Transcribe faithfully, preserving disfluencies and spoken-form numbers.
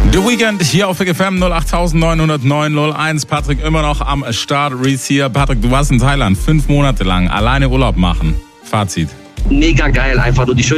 The Weekend hier auf W G F M null acht neun null neun null eins. Patrick immer noch am Start. Reese hier. Patrick, du warst in Thailand fünf Monate lang alleine Urlaub machen. Fazit. Mega geil, einfach nur die schöne